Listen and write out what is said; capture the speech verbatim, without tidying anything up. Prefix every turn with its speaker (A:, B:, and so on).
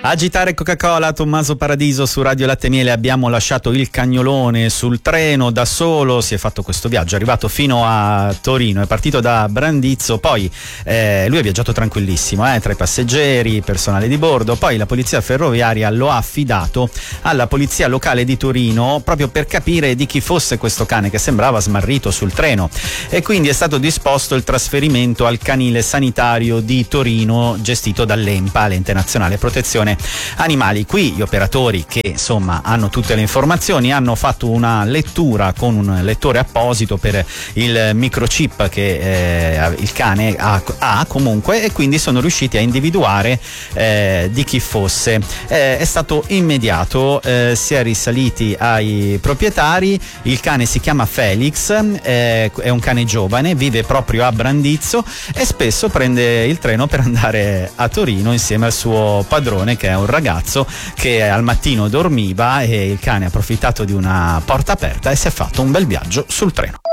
A: Agitare Coca-Cola, Tommaso Paradiso su Radio Latte e Miele. Abbiamo lasciato il cagnolone sul treno da solo, si è fatto questo viaggio, è arrivato fino a Torino, è partito da Brandizzo, poi eh, lui ha viaggiato tranquillissimo, eh, tra i passeggeri, personale di bordo, poi la polizia ferroviaria lo ha affidato alla polizia locale di Torino proprio per capire di chi fosse questo cane che sembrava smarrito sul treno, e quindi è stato disposto il trasferimento al canile sanitario di Torino gestito dall'ENPA, l'Ente Nazionale Protezione Animali. Qui gli operatori, che insomma hanno tutte le informazioni, hanno fatto una lettura con un lettore apposito per il microchip che eh, il cane ha, ha comunque, e quindi sono riusciti a individuare eh, di chi fosse. Eh, è stato immediato, eh, si è risaliti ai proprietari. Il cane si chiama Felix, eh, è un cane giovane, vive proprio a Brandizzo e spesso prende il treno per andare a Torino insieme al suo padrone, che è un ragazzo che al mattino dormiva, e il cane ha approfittato di una porta aperta e si è fatto un bel viaggio sul treno.